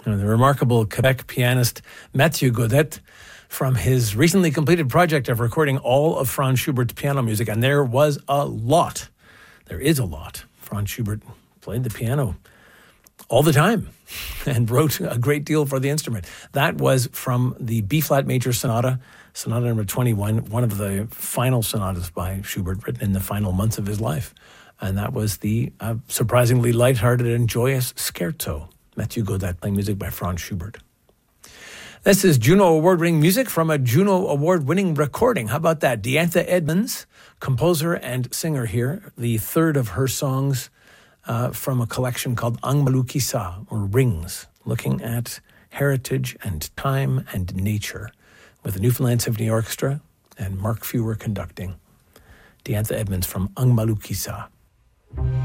The remarkable Quebec pianist Mathieu Gaudette from his recently completed project of recording all of Franz Schubert's piano music. And there is a lot. Franz Schubert played the piano all the time and wrote a great deal for the instrument. That was from the B-flat major sonata number 21, one of the final sonatas by Schubert, written in the final months of his life. And that was the surprisingly lighthearted and joyous Scherzo. Mathieu Gaudette playing music by Franz Schubert. This is Juno Award-winning music from a Juno Award-winning recording. How about that? Diantha Edmonds, composer and singer here, the third of her songs from a collection called Ang Malukisa, or Rings, looking at heritage and time and nature, with the Newfoundland Symphony Orchestra and Mark Fewer conducting. Diantha Edmonds from Ang Malukisa.